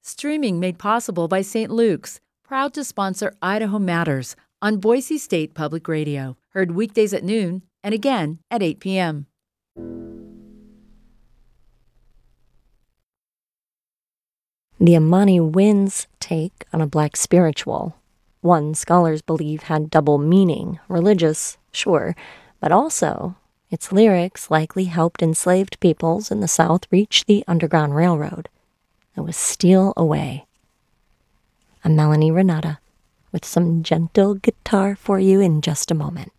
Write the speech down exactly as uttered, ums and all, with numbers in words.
Streaming made possible by Saint Luke's, proud to sponsor Idaho Matters on Boise State Public Radio. Heard weekdays at noon and again at eight p.m. The Amani Winds take on a black spiritual. One scholars believe had double meaning, religious, sure, but also its lyrics likely helped enslaved peoples in the South reach the Underground Railroad. It was Steal Away. I'm Melanie Renata with some gentle guitar for you in just a moment.